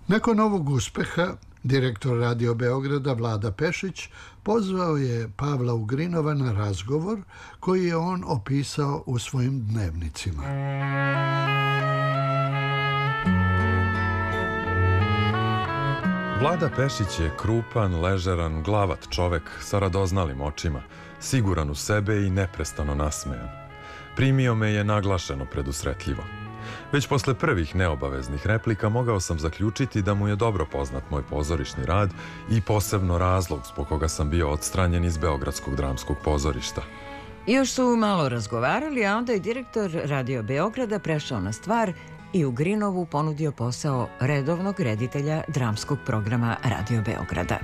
Nakon ovog uspeha, direktor Radio Beograda Vlada Pešić pozvao je Pavla Ugrinova na razgovor koji je on opisao u svojim dnevnicima. Vlada Pešić je krupan, ležeran, glavat čovek sa radoznalim očima, siguran u sebe i neprestano nasmejan. Primio me je naglašeno predusretljivo. Već posle prvih neobaveznih replika mogao sam zaključiti da mu je dobro poznat moj pozorišni rad i posebno razlog zbog koga sam bio odstranjen iz Beogradskog dramskog pozorišta. Još su malo razgovarali, a onda je direktor Radio Beograda prešao na stvar i Ugrinovu ponudio posao redovnog reditelja dramskog programa Radio Beograda.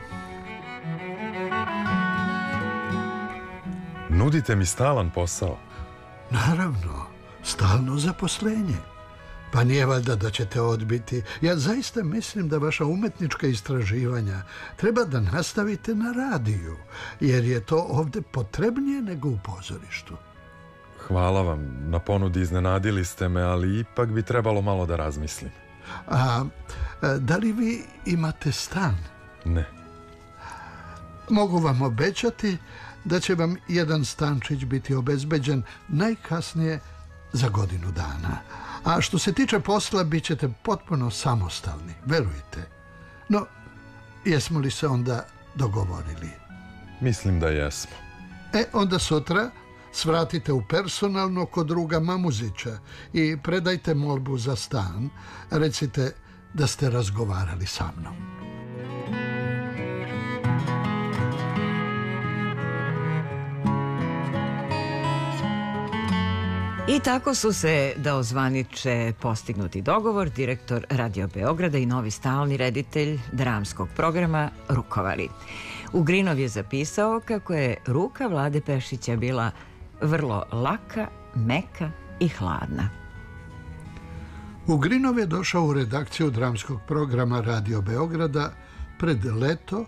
Nudite mi stalan posao? Naravno, stalno zaposlenje. Pa nije valjda da ćete odbiti. Ja zaista mislim da vaša umetnička istraživanja treba da nastavite na radiju, jer je to ovde potrebnije nego u pozorištu. Hvala vam, na ponudi iznenadili ste me, ali ipak bi trebalo malo da razmislim. Da li vi imate stan? Ne. Mogu vam obećati da će vam jedan stančić biti obezbeđen najkasnije za godinu dana. A što se tiče posla, bit ćete potpuno samostalni, verujte. No, jesmo li se onda dogovorili? Mislim da jesmo. Onda sutra svratite u personalno kod druga Mamuzića i predajte molbu za stan. Recite da ste razgovarali sa mnom. I tako su se, da ozvaniče postignuti dogovor, direktor Radio Beograda i novi stalni reditelj dramskog programa rukovali. Ugrinov je zapisao kako je ruka Vlade Pešića bila vrlo laka, meka i hladna. Ugrinov je došao u redakciju dramskog programa Radio Beograda pred leto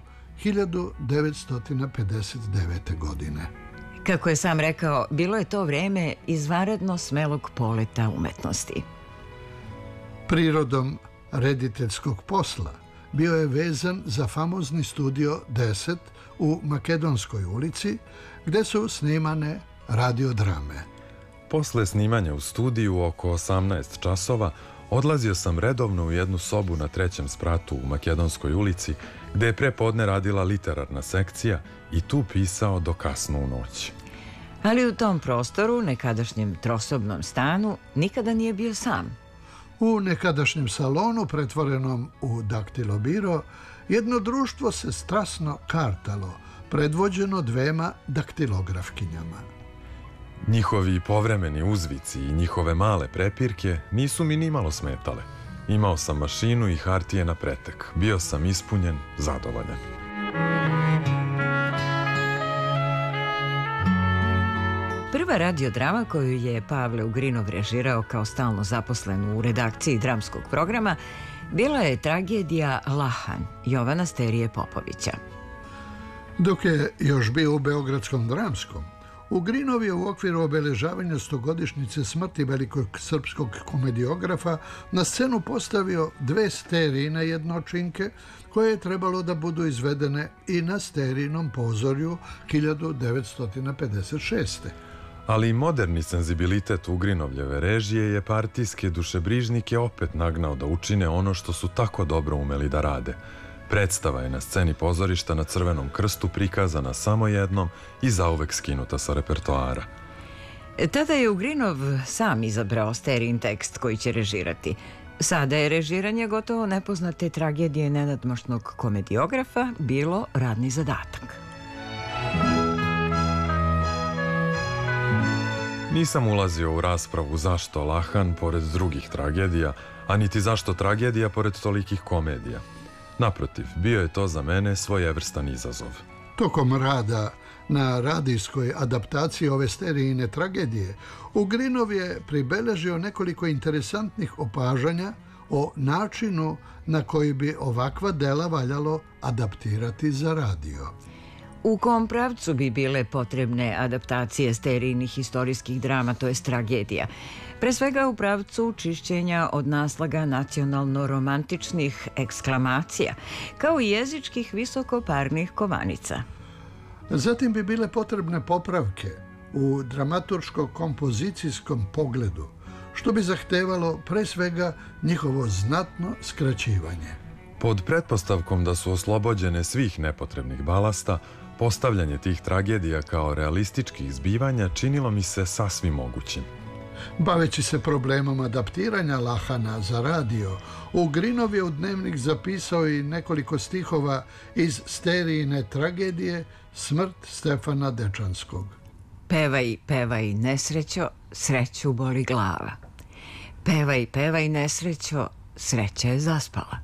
1959. godine. Kako je sam rekao, bilo je to vreme izvanredno smelog poleta umetnosti. Prirodom rediteljskog posla bio je vezan za famozni studio 10 u Makedonskoj ulici, gde su snimane radiodrame. Posle snimanja u studiju oko 18 časova odlazio sam redovno u jednu sobu na 3. spratu u Makedonskoj ulici, gde je prepodne radila literarna sekcija i tu pisao do kasno u noć. Ali u tom prostoru, nekadašnjem trosobnom stanu, nikada nije bio sam. U nekadašnjem salonu, pretvorenom u daktilobiro, jedno društvo se strasno kartalo, predvođeno 2 daktilografkinjama. Njihovi povremeni uzvici i njihove male prepirke nisu mi nimalo smetale. Imao sam mašinu i hartije na pretek. Bio sam ispunjen, zadovoljan. Prva radiodrama koju je Pavle Ugrinov režirao kao stalno zaposlen u redakciji dramskog programa bila je tragedija Lahan Jovana Sterije Popovića. Dok je još bio u Beogradskom dramskom, Ugrinov je u okviru obeležavanja 100-godišnjice smrti velikog srpskog komediografa na scenu postavio 2 Sterijine jednočinke koje je trebalo da budu izvedene i na Sterijinom pozorju 1956. Ali moderni senzibilitet Ugrinovljeve režije je partijske dušebrižnike opet nagnao da učine ono što su tako dobro umeli da rade. Predstava je na sceni pozorišta na Crvenom krstu prikazana samo jednom i zauvek skinuta sa repertoara. Tada je Ugrinov sam izabrao Sterijin tekst koji će režirati. Sada je režiranje gotovo nepoznate tragedije nenadmošnog komediografa bilo radni zadatak. Nisam ulazio u raspravu zašto Lahan pored drugih tragedija, a niti zašto tragedija pored tolikih komedija. Naprotiv, bio je to za mene svojevrstan izazov. Tokom rada na radijskoj adaptaciji ove Sterijine tragedije, Ugrinov je pribeležio nekoliko interesantnih opažanja o načinu na koji bi ovakva dela valjalo adaptirati za radio. U kom pravcu bi bile potrebne adaptacije serijnih istorijskih drama, to jest tragedija? Pre svega u pravcu čišćenja od naslaga nacionalno-romantičnih eksklamacija, kao i jezičkih visokoparnih kovanica. Zatim bi bile potrebne popravke u dramaturško-kompozicijskom pogledu, što bi zahtevalo pre svega njihovo znatno skraćivanje. Pod pretpostavkom da su oslobođene svih nepotrebnih balasta, postavljanje tih tragedija kao realističkih zbivanja činilo mi se sasvim mogućim. Baveći se problemom adaptiranja Lahana za radio, Ugrinov je u dnevnik zapisao i nekoliko stihova iz Sterijine tragedije Smrt Stefana Dečanskog. Pevaj, pevaj, nesrećo, sreću boli glava. Pevaj, pevaj, nesrećo, sreća je zaspala.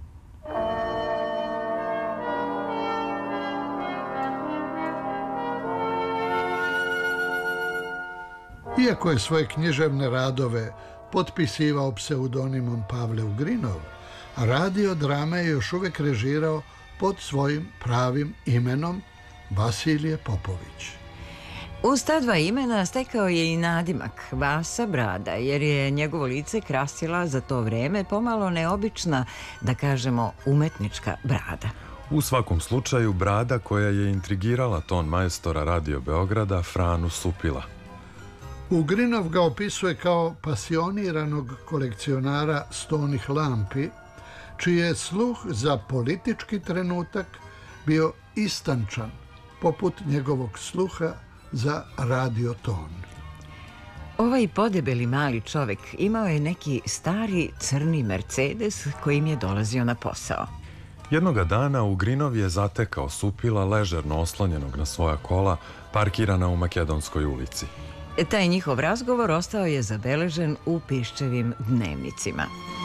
Iako je svoje književne radove potpisivao pseudonimom Pavle Ugrinov, radio drame je još uvijek režirao pod svojim pravim imenom Vasilije Popović. Uz ta dva imena stekao je i nadimak Vasa Brada, jer je njegovo lice krasila za to vreme pomalo neobična, da kažemo, umetnička brada. U svakom slučaju, brada koja je intrigirala ton majstora Radio Beograda Franu Supila. Ugrinov ga opisuje kao pasioniranog kolekcionara stonih lampi, čiji je sluh za politički trenutak bio istančan, poput njegovog sluha za radioton. Ovaj podebeli mali čovek imao je neki stari crni Mercedes kojim je dolazio na posao. Jednoga dana Ugrinov je zatekao Supila ležerno oslonjenog na svoja kola, parkirana u Makedonskoj ulici. Taj njihov razgovor ostao je zabeležen u Piščevim dnevnicima.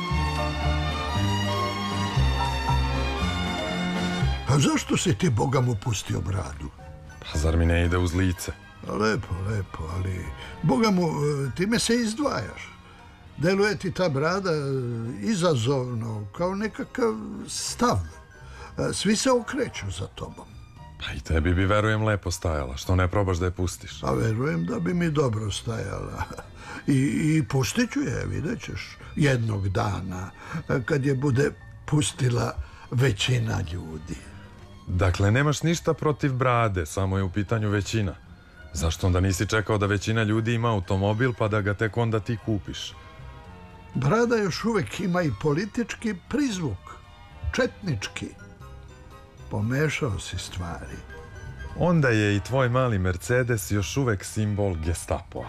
A zašto si ti, Boga mu, pustio bradu? Pa zar mi ne ide uz lice? Lepo, ali Boga mu, time se izdvajaš. Deluje ti ta brada izazovno, kao nekakav stav. Svi se okreću za tobom. Pa i tebi bi, verujem, lepo stajala. Što ne probaš da je pustiš? A verujem da bi mi dobro stajala. I pustit ću je, vidjet ćeš, jednog dana, kad je bude pustila većina ljudi. Dakle, nemaš ništa protiv brade, samo je u pitanju većina. Zašto onda nisi čekao da većina ljudi ima automobil, pa da ga tek onda ti kupiš? Brada još uvijek ima i politički prizvuk, četnički. Pomešao si stvari. Onda je i tvoj mali Mercedes još uvek simbol Gestapoa.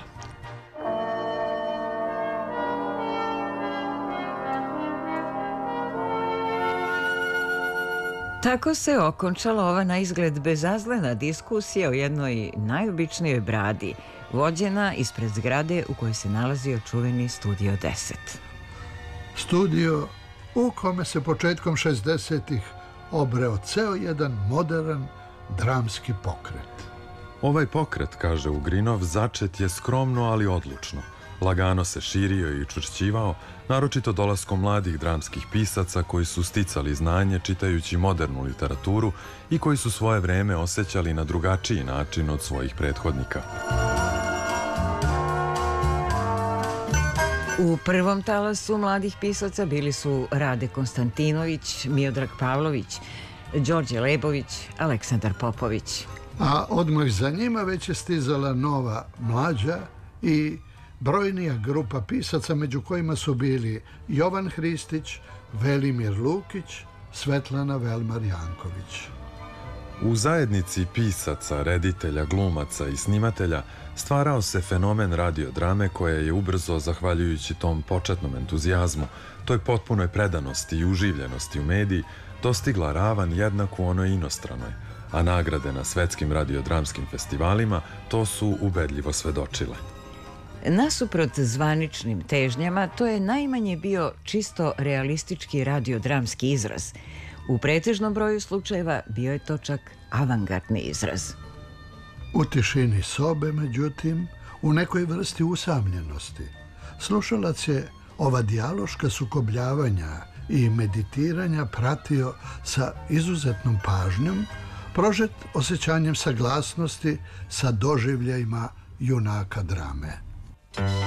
Tako se okončala ova na izgled bezazlena diskusija o jednoj najobičnijoj bradi, vođena ispred zgrade u kojoj se nalazio čuveni Studio 10. Studio u kome se početkom 60-ih obreo ceo jedan modern dramski pokret. Ovaj pokret, kaže Ugrinov, začet je skromno, ali odlučno. Lagano se širio i učvršćivao, naročito dolaskom mladih dramskih pisaca koji su sticali znanje čitajući modernu literaturu i koji su svoje vreme osjećali na drugačiji način od svojih prethodnika. U prvom talasu mladih pisaca bili su Rade Konstantinović, Miodrag Pavlović, Đorđe Lebović, Aleksandar Popović. A odmah za njima već je stizala nova mlađa i brojnija grupa pisaca, među kojima su bili Jovan Hristić, Velimir Lukić, Svetlana Velmar-Janković. U zajednici pisaca, reditelja, glumaca i snimatelja stvarao se fenomen radiodrame koja je ubrzo, zahvaljujući tom početnom entuzijazmu, toj potpunoj predanosti i uživljenosti u mediji, dostigla ravan jednaku onoj inostranoj, a nagrade na svetskim radiodramskim festivalima to su ubedljivo svedočile. Nasuprot zvaničnim težnjama, to je najmanje bio čisto realistički radiodramski izraz. U pretežnom broju slučajeva bio je to čak avangardni izraz. U tišini sobe, međutim, u nekoj vrsti usamljenosti, slušalac je ova dijaloška sukobljavanja i meditiranja pratio sa izuzetnom pažnjom, prožet osjećanjem saglasnosti sa doživljajima junaka drame.